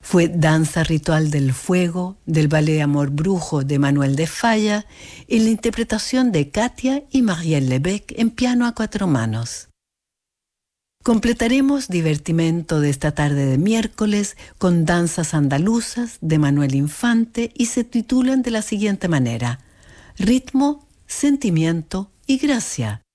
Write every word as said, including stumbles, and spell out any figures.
Fue Danza Ritual del Fuego del Ballet Amor Brujo de Manuel de Falla en la interpretación de Katia y Marielle Lebec en piano a cuatro manos. Completaremos divertimento de esta tarde de miércoles con danzas andaluzas de Manuel Infante y se titulan de la siguiente manera: Ritmo, Sentimiento y Gracia.